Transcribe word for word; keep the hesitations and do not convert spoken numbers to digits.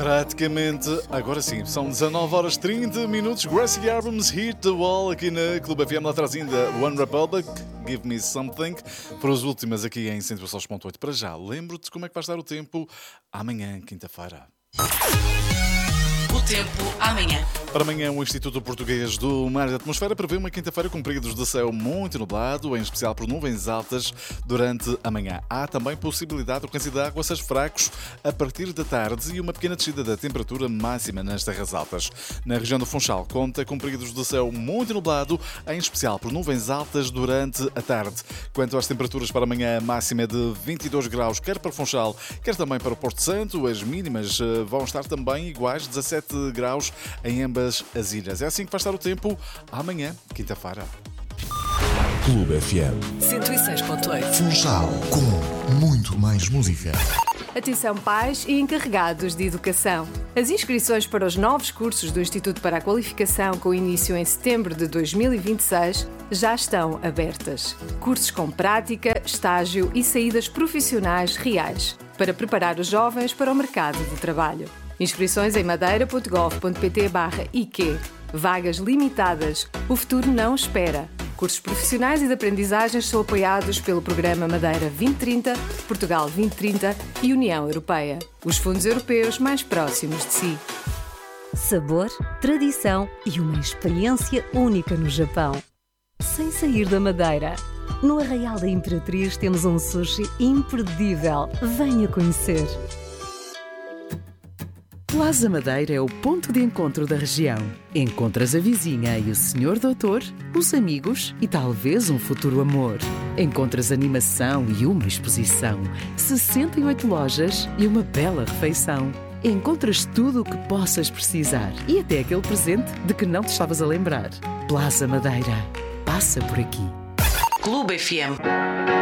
Praticamente, agora sim, são dezanove horas e trinta minutos. Gracie Abrams, Hit the Wall, aqui na Clube F M. Lá atrás ainda One Republic, Give Me Something. Para as últimas aqui em cento e sete ponto oito. Para já, lembro-te como é que vai estar o tempo amanhã, quinta-feira. O tempo amanhã. Para amanhã, o Instituto Português do Mar e da Atmosfera prevê uma quinta-feira com períodos de céu muito nublado, em especial por nuvens altas durante a manhã. Há também possibilidade de ocorrência de aguaceres fracos a partir da tarde e uma pequena descida da temperatura máxima nas terras altas. Na região do Funchal, conta com períodos de céu muito nublado, em especial por nuvens altas durante a tarde. Quanto às temperaturas para amanhã, a máxima é de vinte e dois graus, quer para o Funchal, quer também para o Porto Santo. As mínimas vão estar também iguais, dezassete graus em ambas as ilhas. É assim que vai estar o tempo amanhã, quinta-feira. Clube F M cento e seis ponto oito. Funchal, com muito mais música. Atenção pais e encarregados de educação. As inscrições para os novos cursos do Instituto para a Qualificação, com início em setembro de dois mil e vinte e seis, já estão abertas. Cursos com prática, estágio e saídas profissionais reais, para preparar os jovens para o mercado de trabalho. Inscrições em madeira ponto gov ponto pt barra I Q. Vagas limitadas. O futuro não espera. Cursos profissionais e de aprendizagens são apoiados pelo Programa Madeira vinte trinta, Portugal vinte trinta e União Europeia. Os fundos europeus mais próximos de si. Sabor, tradição e uma experiência única no Japão. Sem sair da Madeira. No Arraial da Imperatriz temos um sushi imperdível. Venha conhecer. Plaza Madeira é o ponto de encontro da região. Encontras a vizinha e o senhor doutor, os amigos e talvez um futuro amor. Encontras animação e uma exposição, sessenta e oito lojas e uma bela refeição. Encontras tudo o que possas precisar e até aquele presente de que não te estavas a lembrar. Plaza Madeira. Passa por aqui. Clube F M.